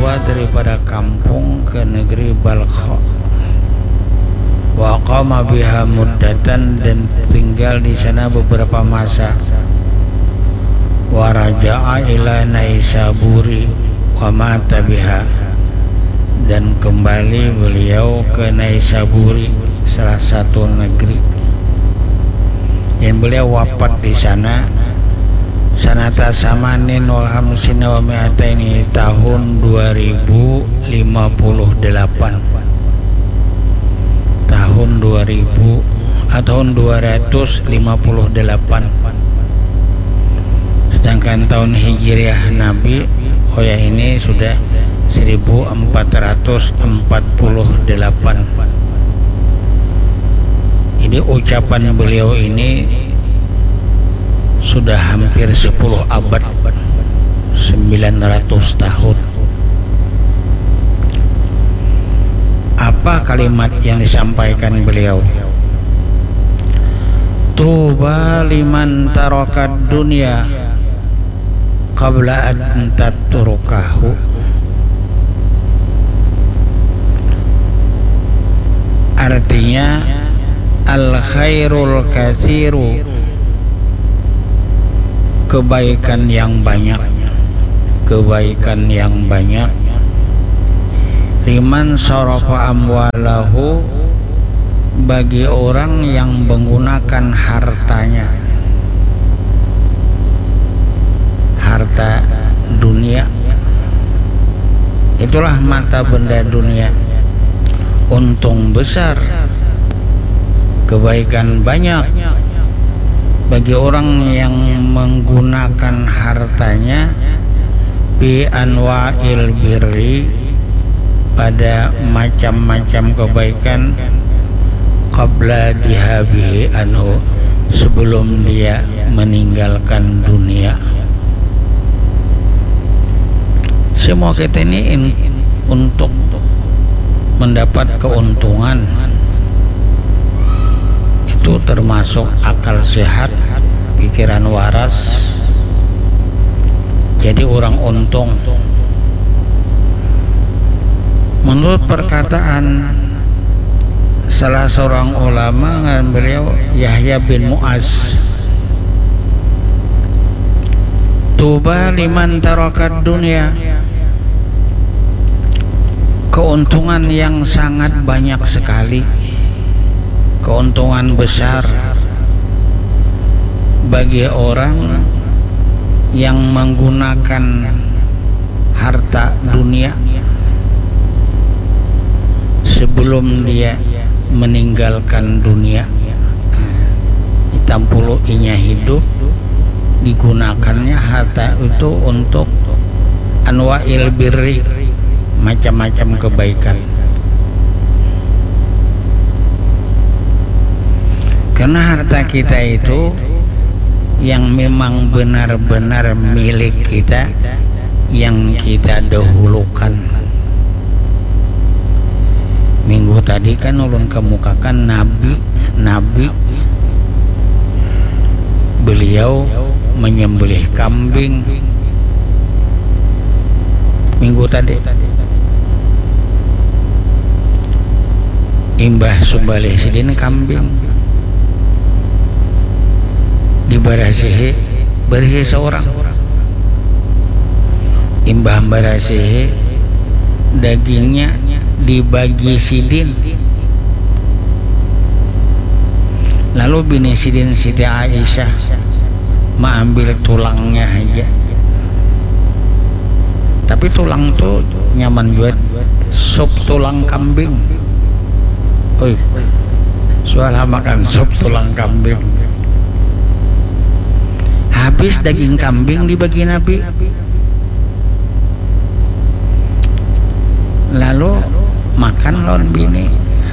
keluar daripada kampung ke negeri Balkh. Wa qama biha muddatan, dan tinggal di sana beberapa masa. Wa raja'a ila Naisaburi wa mata biha, dan kembali beliau ke Naisaburi, salah satu negeri, yang beliau wafat di sana sanata samanin wal hamsina wa mi'ataini, tahun 2058, tahun 2000 tahun 258. Sedangkan tahun hijriah Nabi ini sudah 1448. Jadi ucapan beliau ini sudah hampir 10 abad, 900 tahun. Apa kalimat yang disampaikan beliau? Tuba liman tarakad dunya qabla an tatrukahu. Artinya al khairul katsiru, kebaikan yang banyak, kebaikan yang banyak, liman sarafa amwalahu, bagi orang yang menggunakan hartanya, harta dunia. Itulah mata benda dunia, untung besar, kebaikan banyak bagi orang yang menggunakan hartanya bi anwa'il birri, pada macam-macam kebaikan, qabla dihabihi anhu, sebelum dia meninggalkan dunia. Semua kita ini untuk mendapat keuntungan, itu termasuk akal sehat, pikiran waras, jadi orang untung. Menurut perkataan salah seorang ulama, beliau Yahya bin Mu'az, tuba liman tarakat dunia, keuntungan yang sangat banyak sekali, keuntungan besar bagi orang yang menggunakan harta dunia sebelum dia meninggalkan dunia. Ditampulu inya hidup, digunakannya harta itu untuk anwa'il birri, macam-macam kebaikan. Karena harta kita itu yang memang benar-benar milik kita, yang kita dahulukan. Minggu tadi kan ulun kemukakan Nabi beliau menyembelih kambing. Minggu tadi imbah subale sidin kambing dibarasihi berisi seorang, imbah barasihi dagingnya dibagi sidin. Lalu bini sidin Siti Aisyah mengambil tulangnya aja, tapi tulang tuh nyaman buat sup tulang kambing. Oi, soal makan sup tulang kambing. Habis daging kambing dibagi Nabi, lalu makan lawan bini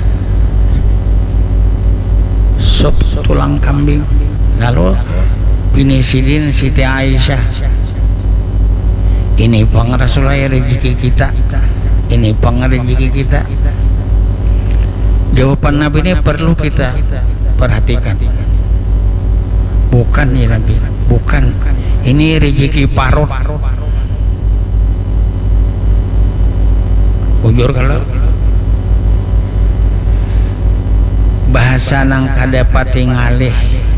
sup tulang kambing. Lalu bini sidin Siti Aisyah, ini pang Rasulullah rezeki kita, ini pang rezeki kita. Jawaban Nabi ini perlu kita perhatikan. Bukan ya Nabi, bukan, ini rezeki parut. Ujur kalau bahasa nang kadapati ngalih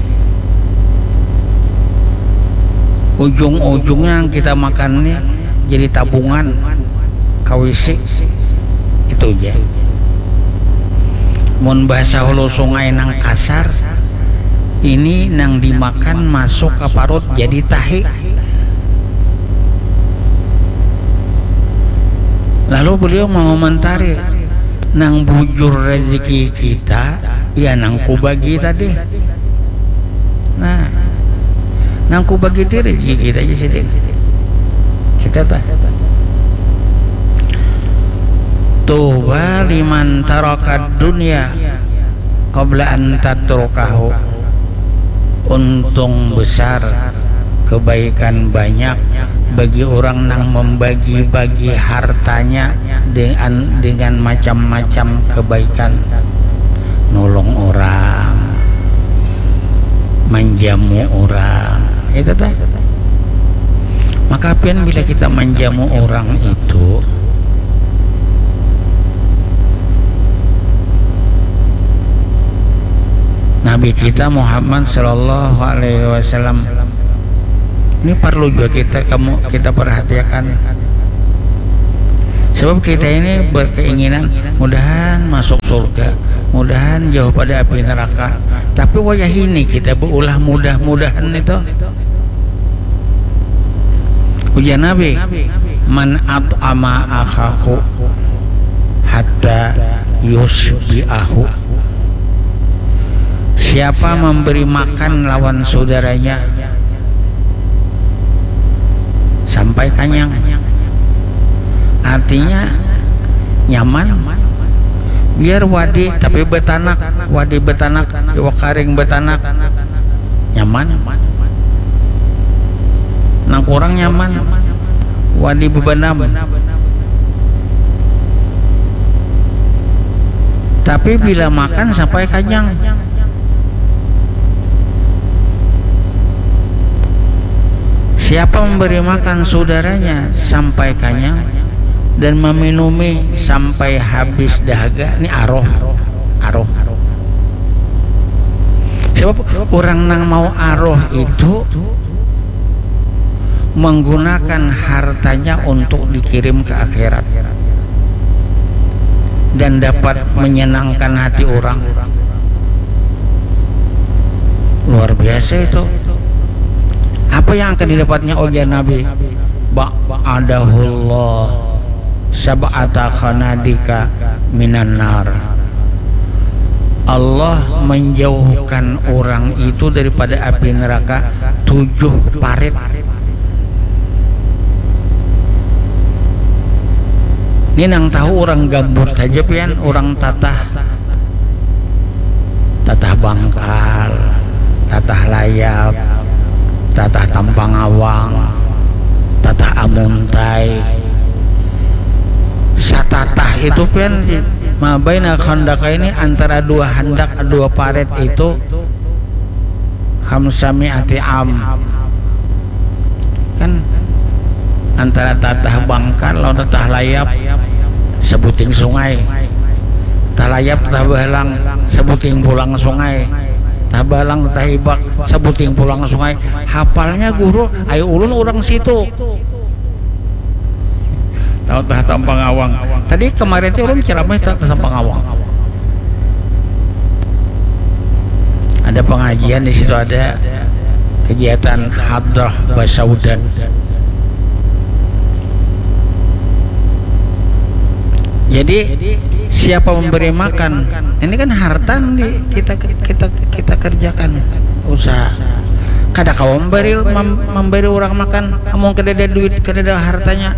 ujung-ujungnya yang kita makan nih jadi tabungan kawisi itu aja. Mun bahasa hulu sungai nang kasar ini nang dimakan masuk ke parut jadi tahi. Lalu beliau mengomentari nang bujur rezeki kita ya nang kubagi tadi. Nah nang kubagi itu rezeki kita aja sih kita tak tuba liman tarakad dunya qabla an tatrukahu. Untung besar, kebaikan banyak bagi orang yang membagi-bagi hartanya dengan macam-macam kebaikan, nolong orang, menjamu orang, itu teh. Maka pian bila kita menjamu orang itu Nabi kita Muhammad Sallallahu Alaihi Wasallam ini perlu juga kita perhatikan, sebab kita ini berkeinginan mudahan masuk surga, mudahan jauh pada api neraka. Tapi wajah ini kita berulah mudah-mudahan itu. Ujian Nabi, man at'ama akhahu hatta yusbi'ahu. Siapa memberi makan lawan saudaranya sampai kenyang, artinya nyaman. Biar wadi tapi betanak, wadi betanak, wakaring betanak, nyaman. Nang kurang nyaman, wadi bebenam. Tapi bila makan sampai kenyang, siapa memberi makan saudaranya sampai kenyang dan meminumi sampai habis dahaga, ini aroh. Sebab orang nang mau aroh itu menggunakan hartanya untuk dikirim ke akhirat dan dapat menyenangkan hati orang. Luar biasa itu. Apa yang akan didapatnya oleh Nabi? Ba'adahullah sab'ata khanadika minan nar. Allah menjauhkan orang itu daripada api neraka 7 parit. Ini nang tahu orang gambut saja pian, orang tatah bangkal, tatah layap, tatah tampang awang, tatah amuntai, satatah itu pian mabaina khandaka ini antara 2 handak 2 paret itu khamsami'ati am, kan antara tatah bangkal lawan tatah layap sebuting sungai, tatah layap tatah balang sebuting pulang sungai, tatah balang tatah ibak sebuting pulang sungai. Hafalnya guru ayo ulun orang situ tahu tatah tampang awang. Tadi kemarin itu ulun ceramah tatah tampang awang, ada pengajian di situ, ada kegiatan hadrah basaudan. Jadi siapa memberi makan, ini kan harta kita kerjakan usaha. Kada kau memberi orang makan, among kada ada duit, kada ada hartanya.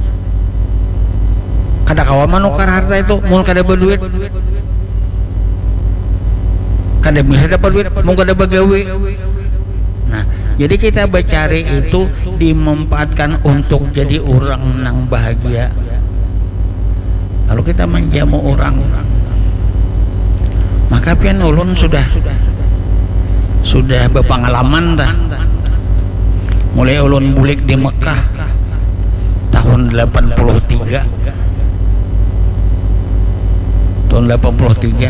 Kada kau manukar harta itu, mun kada berduit. Kada bisa dapat duit, mun kada begawe. Nah, jadi kita bercari itu dimanfaatkan untuk jadi orang yang bahagia. Lalu kita menjamu orang, maka pian ulun sudah berpengalaman dah. Mulai ulun bulik di Mekah tahun 83 tahun 83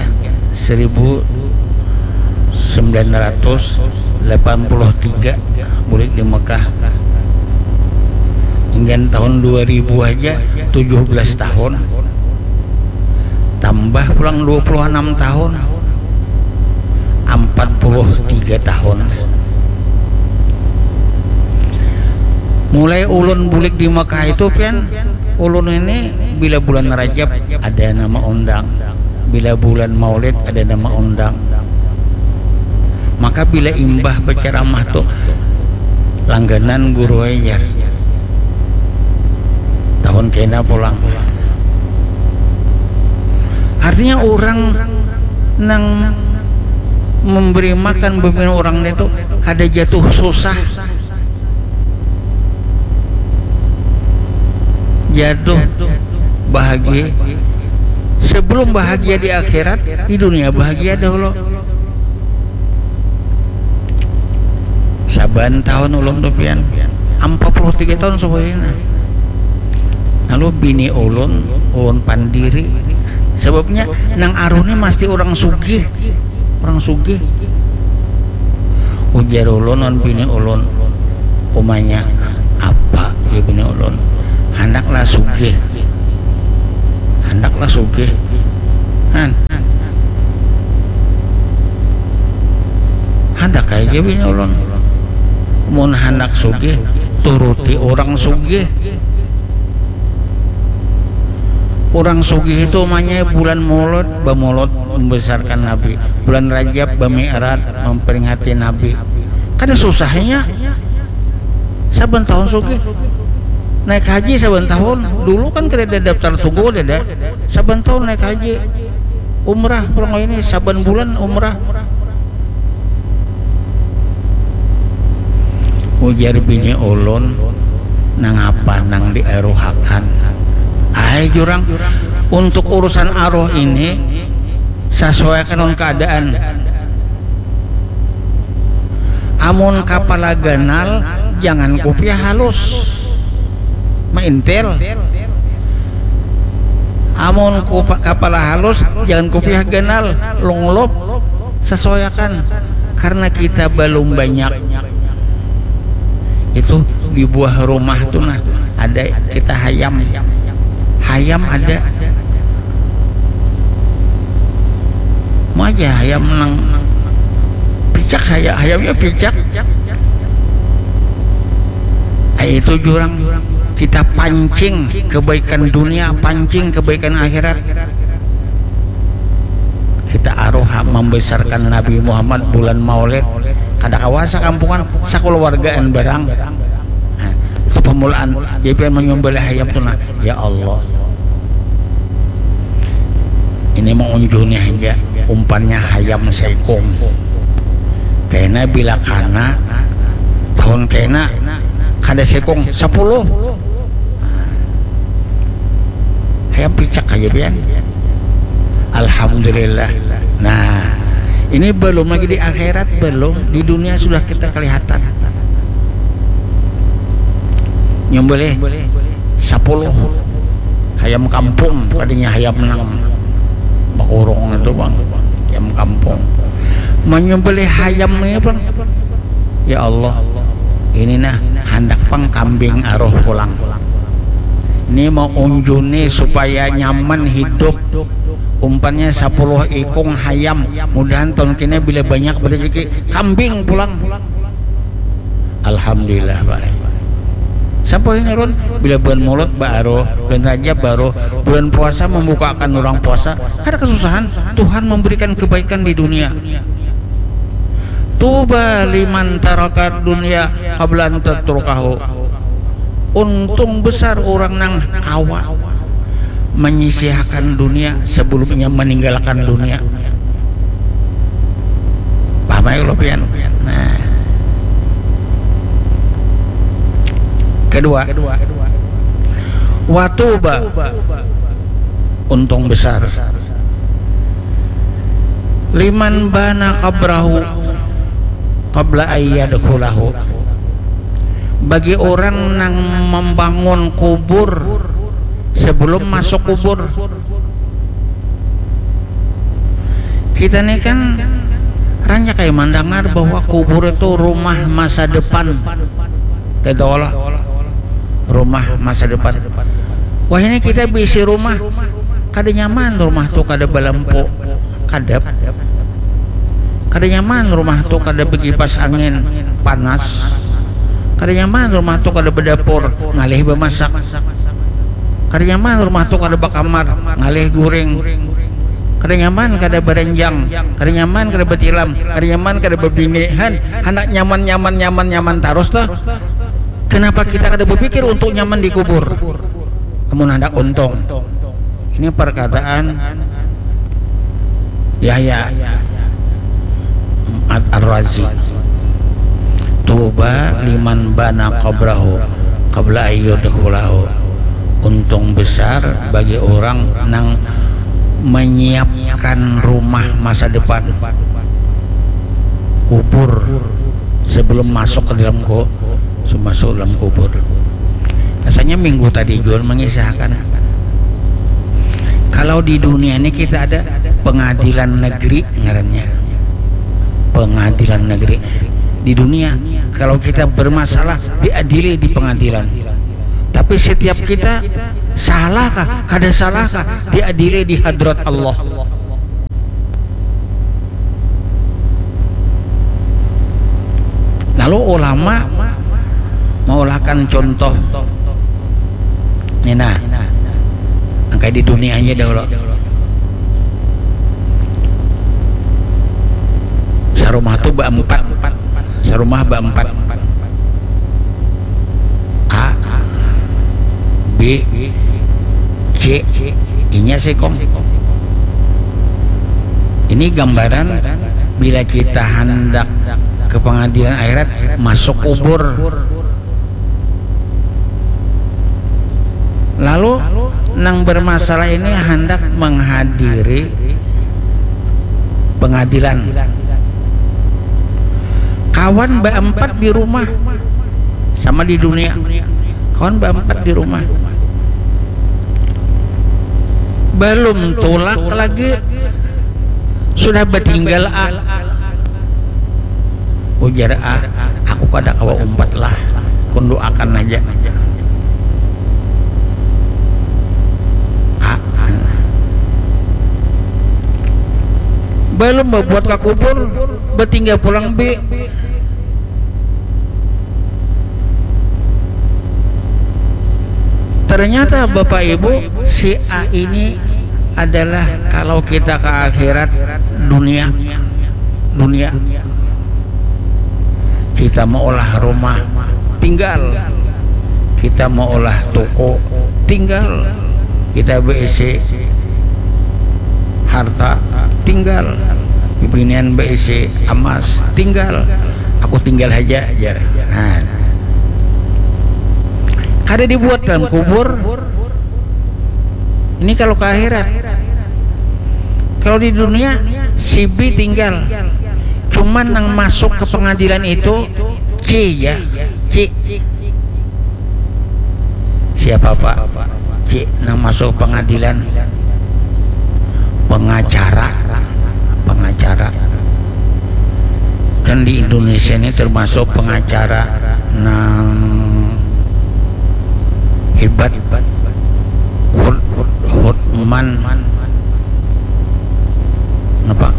1983 bulik di Mekah. Hingga tahun 2000 aja 17 tahun, tambah pulang 26 tahun, 43 tahun. Mulai ulun bulik di Mekah itu pian, ulun ini bila bulan Rajab ada nama undang, bila bulan Maulid ada nama undang. Maka bila imbah berceramah tuh langganan guru ajar tahun kena pulang. Artinya orang nang memberi makan pemimpin orang itu kada jatuh susah, jatuh bahagia. Sebelum bahagia di akhirat, di dunia bahagia dahulu. Saban tahun ulun tuh pian 43 tahun sebenarnya. Lalu bini ulun pandiri. Sebabnya nang arune mesti orang sugih, ujar ulun on bini ulun, umanya apa ya bini ulun, handaklah sugih handak aja bini ulun, mun handak sugih turuti orang sugih. Orang sugih itu namanya bulan Maulud, bamulud membesarkan Nabi, bulan Rajab bami'rad memperingati Nabi. Kan susahnya saban tahun sugih naik haji saban tahun. Dulu kan kada ada daftar tunggu, ada saban tahun naik haji, umrah pulang ini saban bulan umrah. Ujar bini ulun, nang apa nang dieruhakan. Ay jurang untuk urusan aroh ini sesuaikan dengan keadaan. Amun kapala ganal jangan kopiah halus maintel. Amun kapala halus jangan kopiah ganal longlop, sesuaikan karena kita belum banyak. Itu di buah rumah tuh nah ada kita hayam ada mau aja hayam nang picak, hayamnya picak. Itu jurang kita pancing kebaikan dunia, pancing kebaikan akhirat. Kita aroha membesarkan Nabi Muhammad bulan Maulid, kada kawasa kampungan sakeluargaan barang. Itu pemulaan jadi menyembelih hayam tuh nah. Ya Allah, ini mengunjungnya aja umpannya hayam seikung kena bila kana tahun kena kada seikung 10 hayam picak aja pian. Alhamdulillah. Nah ini belum lagi di akhirat, belum di dunia sudah kita kelihatan nyembelih 10 hayam kampung, tadinya hayam nang bakurung itu bang, hayam kampung menyembelih hayam ini bang. Ya Allah, ini nah hendak pang kambing aroh pulang. Ini mau unjuni supaya nyaman hidup. Umpannya 10 ikung hayam, mudahan tahun kini bila banyak berjeki kambing pulang. Alhamdulillah baik. Sampai ini Ron, bila bulan Maulud baru, bulan Rajab baru, bulan puasa membukakan orang puasa. Ada kesusahan, Tuhan memberikan kebaikan di dunia. Tuba liman tarakar dunia qabla an tatrukahu. Untung besar orang nang kawa menyisihkan dunia sebelumnya meninggalkan dunia. Paham ya lo pian? Nah. Kedua, watuba, untung besar. Liman bana qabrahu qabla ayyadkhulahu, bagi orang yang membangun kubur sebelum masuk kubur. Kita nih kan ranya kayak mendengar bahwa kubur itu rumah masa depan. Kedolah rumah masa depan. Wah ini kita bisi rumah kada nyaman rumah tuh kada belempu kadap. Kada nyaman rumah tuh kada bekipas angin panas. Kada nyaman rumah tuh kada bedapur ngalih bemasak. Kada nyaman rumah tuh kada bakamar ngalih guring. Kada nyaman kada berenjang, kada nyaman kada betilam, kada nyaman kada bebinihan, hendak nyaman terus tuh. Kenapa kita kada berpikir untuk nyaman di kubur? Kemun hendak untung. Ini perkataan Yahya Ar-Razi. Tuba liman bana qabrahu qabla ayyudhulahu. Untung besar bagi orang nang menyiapkan rumah masa depan kubur sebelum masuk ke dalam kubur. Rasanya minggu tadi Jul mengisahkan kalau di dunia ini kita ada pengadilan negeri ngarannya. Pengadilan negeri di dunia kalau kita bermasalah diadili di pengadilan. Tapi setiap kita salahkah, kada salahkah diadili di hadrat Allah. Lalu ulama mengulahkan contoh Nina kayak di dunianya dahulu. Sarumah tuh berempat, sarumah berempat. A, B, C, I-nya sekong. Ini gambaran bila kita hendak ke pengadilan akhirat masuk kubur. Lalu nang bermasalah ini hendak menghadiri pengadilan. Kawan berempat di rumah sama di dunia. Kawan berempat di rumah. Belum tolak lagi sudah bertinggal A. Ujar A, aku pada kawa umpat lah, kun doakan aja. A. Belum membuat ke kubur, bertinggal pulang B. Ternyata Bapak Ibu, si A ini adalah kalau kita ke akhirat dunia. Kita mau olah rumah tinggal, kita mau olah toko tinggal, kita BC harta tinggal, pimpinan BC emas tinggal, aku tinggal aja. Nah, kada dibuat dalam kubur. Ini kalau ke akhirat. Kalau di dunia si B tinggal, cuman yang masuk ke pengadilan itu C ya, C. Siapa Pak? C yang masuk pengadilan, pengacara. Kan di Indonesia ini termasuk pengacara nang hebat. Hotman apa?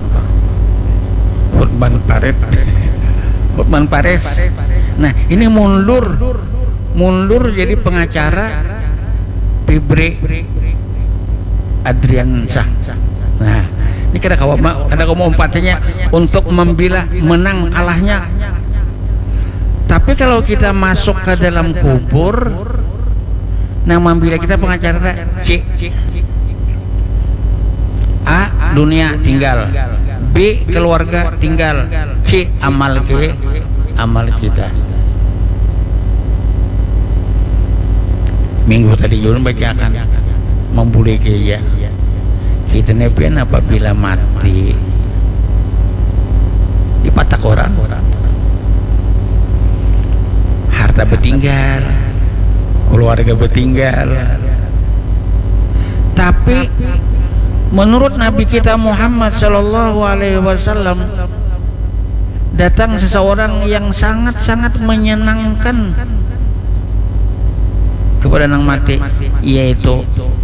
Hotman Paris. Nah ini mundur jadi pengacara Febri Adriansyah. Nah ini kada kamu umpatnya untuk membela menang kalahnya. Tapi kalau kita masuk ke dalam kubur, nah membela kita pengacara C. A dunia tinggal, B keluarga tinggal, C amal kita. Minggu tadi Yun bacakan membuli ya. Kita nepian apabila mati dipatak orang, harta bertinggal, keluarga bertinggal, tapi Menurut Nabi kita Muhammad sallallahu alaihi wasallam, datang seseorang yang sangat-sangat menyenangkan kepada nang mati, yaitu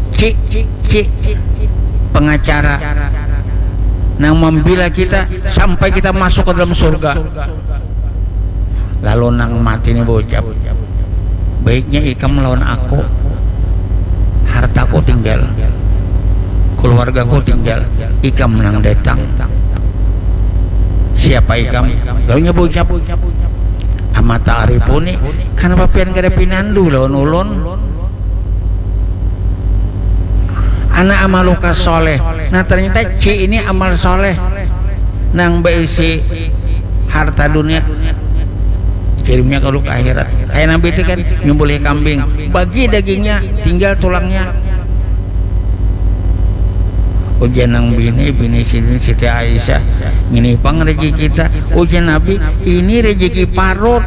pengacara nang membela kita sampai kita masuk ke dalam surga. Lalu nang mati ini berucap, baiknya ikam melawan aku, hartaku tinggal, keluargaku tinggal, ikam nang datang. Siapa ikam? Lalu berucap, amata arifuni, kenapa pian kada pinandu lawan ulun? Anak amaluka soleh. Nah ternyata ini amal soleh nang berisi harta dunia, kirimnya kalau ke akhirat. Kayak Nabi itu kan nyembelih kambing, bagi dagingnya, tinggal tulangnya. Ujian nang bini sini Siti Aisyah, ini pang rezeki kita. Ujian Nabi, ini rezeki parut.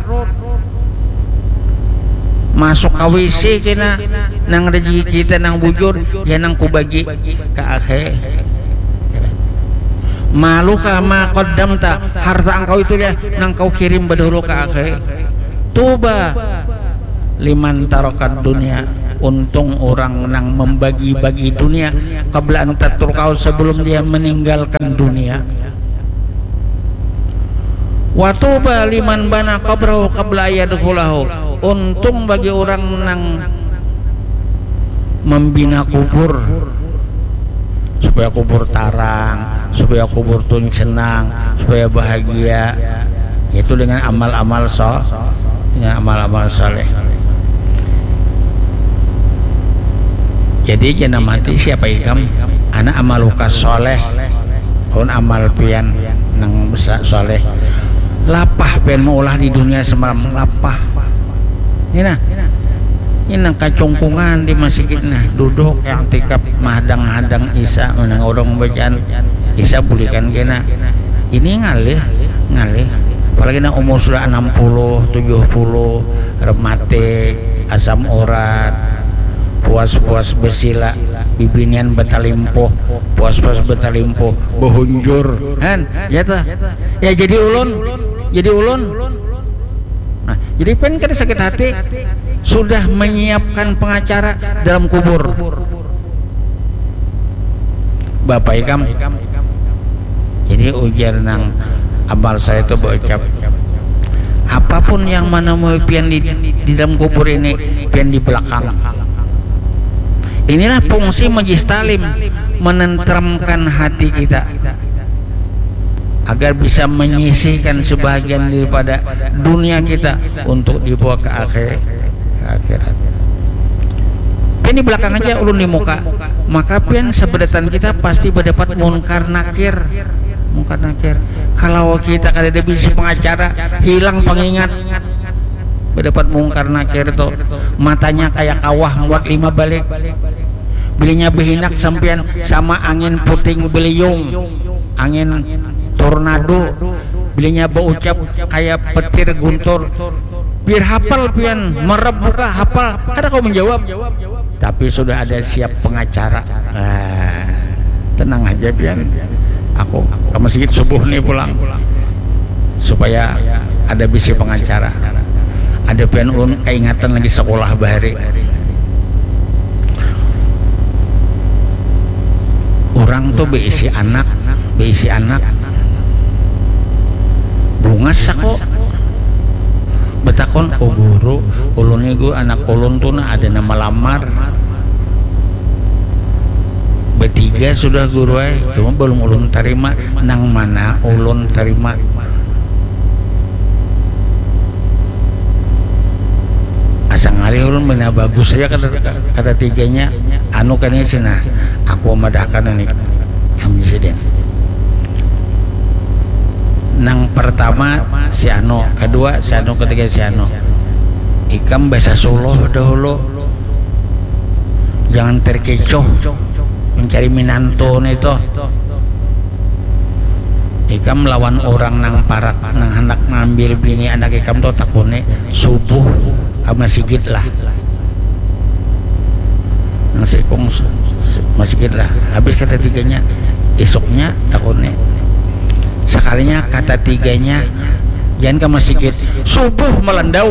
Masuk ke WC kena nang rezeki kita nang bujur, ya nang kubagi ke akhir. Malu kama qaddamta, harta engkau itu ya nang kau kirim berdahulu ke akhir. Tuba liman tarokat dunia, untung orang nang membagi-bagi dunia qabla an tatrukau, sebelum dia meninggalkan dunia. Wa tuba liman bana qabrahu qabla yadkhulahu, untung bagi orang nang membina kubur supaya kubur tarang, supaya kubur tun senang, supaya bahagia, itu dengan amal-amal saleh. Jadi jangan mati siapa ikam, anak amaluka soleh, pun amal pian nang besar soleh. Lapah pian mengolah di dunia semalam, lapah. Ini nang kacungkungan di masjid nah, duduk yang tikap mahadang-hadang Isa menang orang bacaan Isa bulikan kena. Ini ngalih, apalagi nang umur sudah 60, 70, remate, asam urat, puas-puas besila, bibinian betalimpoh, puas-puas betalimpoh, behunjur, kan? Ya tuh, ya jadi ulun. Nah, jadi pen kada sakit hati sudah menyiapkan pengacara dalam kubur. Bapak ikam. Jadi ujar nang amal saya itu berucap, apapun yang mana mau pian di dalam kubur ini, pian di belakang. Inilah fungsi majlis talim, menenteramkan hati kita agar bisa menyisihkan sebahagian daripada dunia kita untuk dibawa ke akhirat. Ini belakang aja ulun di muka, maka pian sebedetan kita pasti berdapat munkar nakir. Kalau kita kada ada bisi pengacara, hilang pengingat, berdapat munkar nakir itu matanya kayak kawah muat 5 balik, bilinya behinak sampian sama angin puting beliung, angin tornado, bilinya berucap kayak petir guntur. Biar hafal pian merep buka hafal, kada kau menjawab, tapi sudah ada siap pengacara. Tenang aja pian, aku ke masjid subuh nih pulang supaya ada bisi pengacara. Ada pian ulun keingatan lagi sekolah bahari, orang tuh beisi anak bunga sako betakon, oh guru ulun gue anak ulun tuh ada nama lamar bertiga sudah guru cuma belum ulun terima. Nang mana ulun terima? Asang hari ulun benar bagus saja kata tiganya, anu kan ini sih, nah aku madahkan ini kami sedang. Nang pertama si anu, kedua si anu, ketiga si anu. Ikam bahasa Solo dahulu, jangan terkecoh mencari minanto itu. Ikam lawan orang nang parak, nang hendak ngambil bini anak ikam tuh takune subuh kama sigit lah. Nang masih masjid lah habis kata tiganya esoknya takutnya sekalinya kata tiganya jangan ke masjid subuh melendau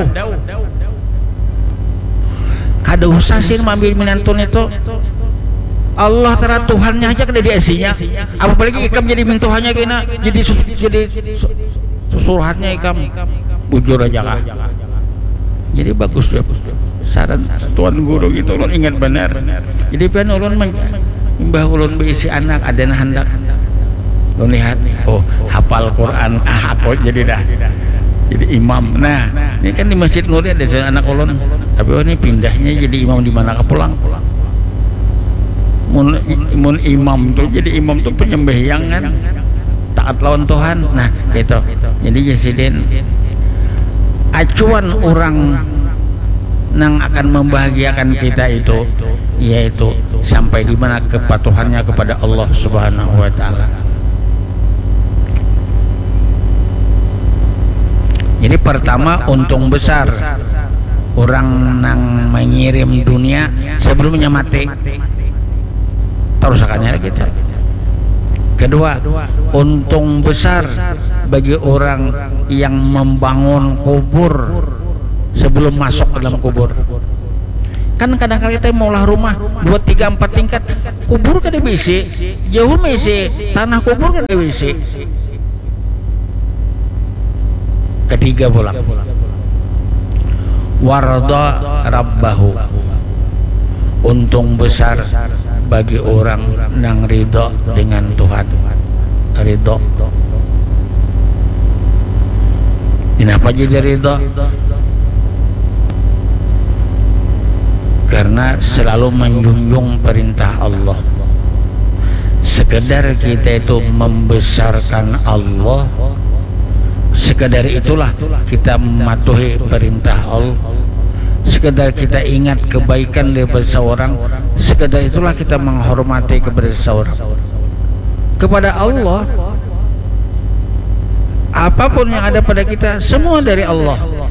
kada usah sih mambil minantun itu Allah tera Tuhannya aja kada diasinya apalagi ikam jadi mintuhannya kena jadi susuruhannya ikam bujur aja kah jadi bagus ya saran tuan guru gitu ulun ingat benar jadi pian ulun mbah ulun berisi anak ada hendak ulun lihat oh hafal Quran aku jadi dah jadi imam nah ini kan di Masjid Nuri ada anak ulun tapi oh, ini pindahnya jadi imam di mana pulang mun imam tuh jadi imam tuh penyembahyang kan taat lawan Tuhan nah gitu jadi Jesiden acuan orang yang akan membahagiakan kita itu yaitu sampai di mana kepatuhannya kepada Allah Subhanahu wa taala. Jadi pertama untung besar orang yang mengirim dunia sebelumnya mati terusakannya gitu. Kedua, untung besar bagi orang yang membangun kubur sebelum masuk ke dalam kubur. Kan kadang-kadang kita mau lah rumah 2, 3, 4 tingkat kubur kada bisi jauh misi tanah kubur kada bisi. Ketiga pula warda rabbahu untung besar bagi orang yang ridho dengan Tuhan ridho kenapa jadi ridho karena selalu menjunjung perintah Allah sekedar kita itu membesarkan Allah sekedar itulah kita mematuhi perintah Allah sekedar kita ingat kebaikan daripada seorang sekedar itulah kita menghormati kepada seorang kepada Allah apapun yang ada pada kita semua dari Allah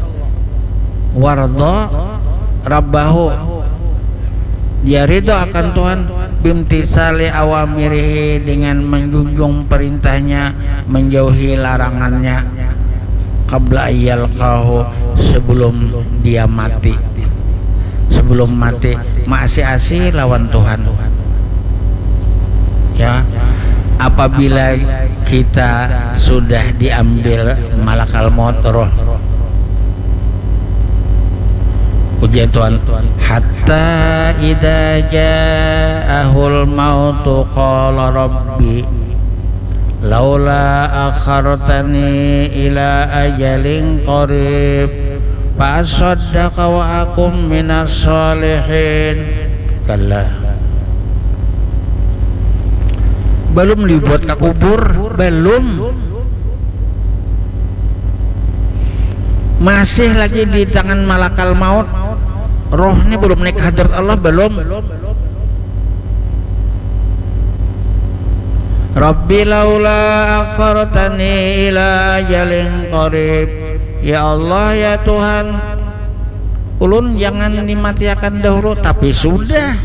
warda rabbahu dia ridha akan Tuhan bimtisali awamirihi dengan menjunjung perintahnya menjauhi larangannya qabla ayyalqahu sebelum dia mati sebelum mati masih lawan Tuhan ya apabila kita sudah diambil malakal maut roh ujian Tuhan hatta idza ja'ahul mautu qala rabbi laula akhartani ila ajalin qarib fa asaddaqa wa akum minas sholihin kalla belum dibuat ke kubur belum masih lagi di tangan malakal maut rohnya belum naik hadrat Allah belum Rabbi laula akhartani ila ajalin qarib ya Allah ya Tuhan ulun jangan dimatiakan dahulu tapi sudah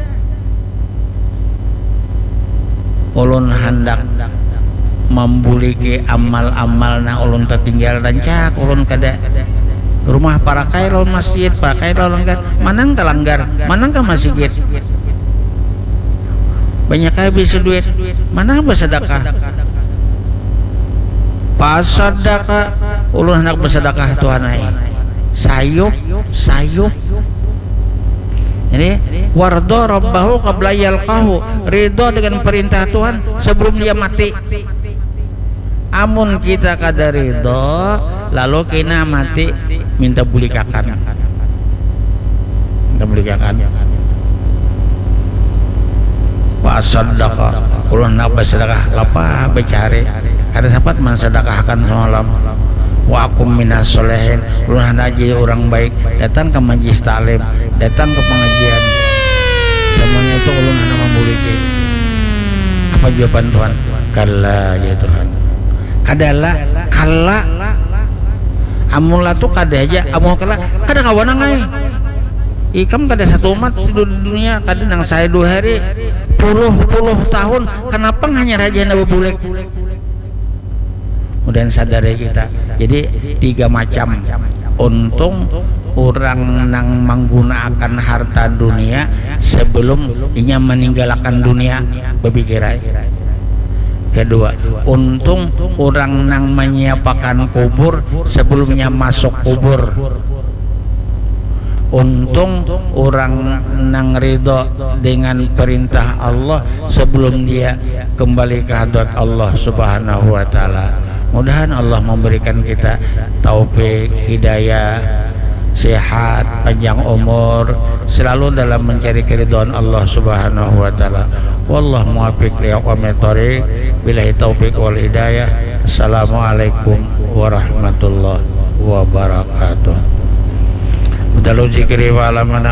ulun hendak membuliki amal-amal na ulun tertinggal dan cak ulun kada rumah parakai lawan masjid parakai lawan langgar manang telanggar manang ke masjid banyak habis duit mana bersedekah pas sedekah ulun hendak bersedekah Tuhan ai sayup jadi warda rabbahu qabla yalqahu ridho dengan perintah Tuhan sebelum dia mati amun kita kada ridho lalu kena mati minta bulikakan wa sadaqah ulun nak bersedekah lapa becari kada sapat mensedekahkan semalam wa akum minas sholihin ulun hendak jadi orang baik datang ke majelis taklim datang ke pengajian semuanya itu ulun hendak membuliki apa jawaban Tuhan kalla ya Tuhan kadalah kalla amun lah tu kada aja amun kala kada kawanang ai ikam kada satu umat di dunia kada nang saya 2 hari puluh tahun kenapa hanya raja na bebulek. Kemudian sadari kita. Jadi 3 macam. Untung orang nang menggunakan harta dunia sebelum inya meninggalkan dunia berpikirai. Kedua, untung orang nang menyiapkan kubur sebelumnya masuk kubur. Untung orang nang ridho dengan perintah Allah sebelum dia kembali ke hadrat Allah Subhanahu wa taala. Mudahan Allah memberikan kita taufik, hidayah, sehat, panjang umur, selalu dalam mencari keridhaan Allah Subhanahu wa taala. Wallahu muwaffiq li aqwamit thoriq. Billahi taufik wal hidayah. Assalamualaikum warahmatullahi wabarakatuh. Dalu zikri wa alamana